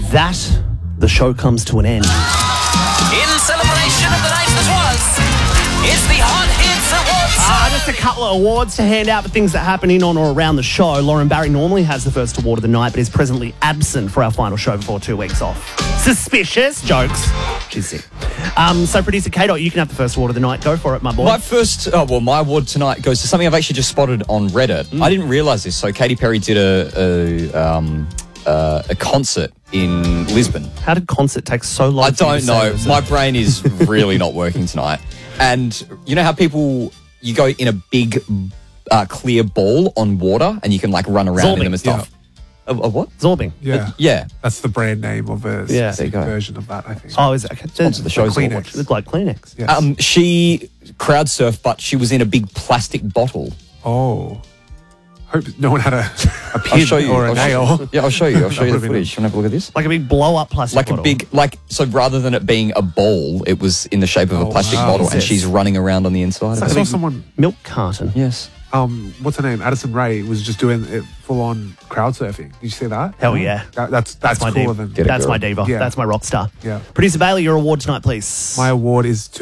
that, the show comes to an end. In celebration of the night that was, it's the Hot Hits Awards. Just a couple of awards to hand out for things that happen in, on, or around the show. Lauren Barry normally has the first award of the night, but is presently absent for our final show before 2 weeks off. Suspicious. Jokes. She's sick. So, producer Kato, you can have the first award of the night. Go for it, my boy. My award tonight goes to something I've actually just spotted on Reddit. I didn't realise this. So, Katy Perry did a concert in Lisbon. How did concert take so long? I don't know. My brain is really not working tonight. And you know how you go in a big clear ball on water and you can like run around in them and stuff? A what? Zorbing. Yeah. Yeah. That's the brand name of a specific version of that, I think. Oh, is it? Okay. Sponsor the show. Kleenex. Look like Kleenex. Yes. She crowd surfed, but she was in a big plastic bottle. Oh. Hope no one had a I'll pin show you. or a nail. I'll show you. I'll show you the would've been footage. You want to have a look at this? Like a big blow-up plastic bottle. So rather than it being a ball, it was in the shape of a plastic bottle, and she's running around on the inside. I saw someone. Milk carton. Yes. What's her name? Addison Rae was just doing it full-on crowd surfing. Did you see that? Hell yeah. That's my cooler diva. than. That's my diva. Yeah. That's my rock star. Yeah. Producer Bailey, your award tonight, please. My award is to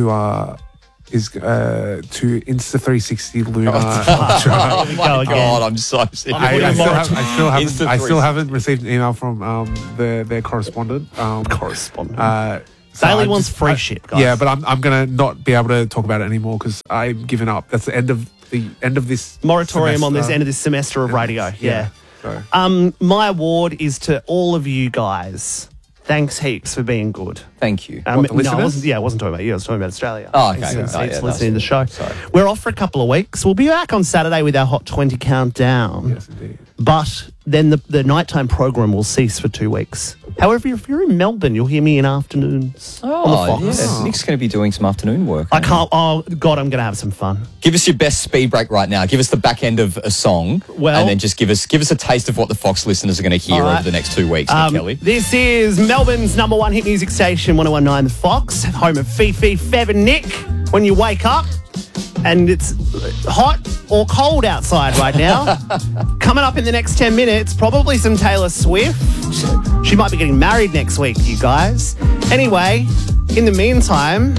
Insta360 Lunar. Oh my God, I'm so sick. I still haven't received an email from their correspondent. Bailey wants free shit, guys. Yeah, but I'm gonna not be able to talk about it anymore because I've given up. That's the end of this moratorium semester. on this end of this semester of radio. Yeah. So. My award is to all of you guys. Thanks heaps for being good. Thank you. No, I wasn't talking about you. I was talking about Australia. Oh, okay. Thanks heaps for Nice. listening to the show. Sorry. We're off for a couple of weeks. We'll be back on Saturday with our Hot 20 countdown. Yes, indeed. But then the nighttime program will cease for 2 weeks. However, if you're in Melbourne, you'll hear me in afternoons on the Fox. Yeah. Nick's going to be doing some afternoon work. I can't. Oh God, I'm going to have some fun. Give us your best speed break right now. Give us the back end of a song, and then just give us a taste of what the Fox listeners are going to hear over the next 2 weeks. Nick Kelly. This is Melbourne's #1 hit music station, 101.9 The Fox, home of Fifi, Fev and Nick. When you wake up and it's hot or cold outside right now, coming up in the next 10 minutes, probably some Taylor Swift. She might be getting married next week, you guys. Anyway, in the meantime...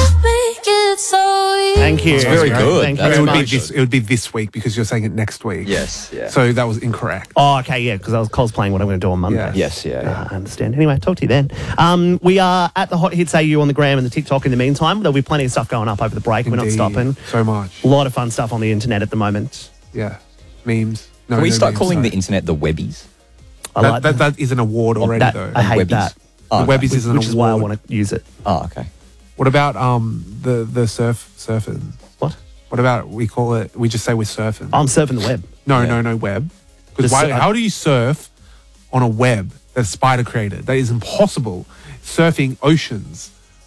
Thank you. It's very good. Thank you That's very much. much. It would be this week because you're saying it next week. Yes, yeah. So that was incorrect. Oh, okay, yeah, because I was cosplaying what I'm going to do on Monday. Yeah. Yes, yeah. I understand. Anyway, talk to you then. We are at the Hot Hits AU on the gram and the TikTok in the meantime. There'll be plenty of stuff going up over the break. Indeed. We're not stopping. So much. A lot of fun stuff on the internet at the moment. Yeah. Memes. No, Can we no start memes, calling sorry. the internet the Webbies? I like that. That is an award already, That- though. I hate Webbies. that. Oh, the okay. Webbies is an Which is why I award. want to use it. Oh, okay. What about the surfing? What? What about we call it? We just say we're surfing. I'm surfing the web. No, web. Because how do you surf on a web that Spider created? That is impossible. Surfing oceans.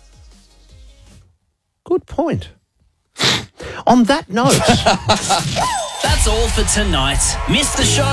Good point. On that note... That's all for tonight. Miss the show?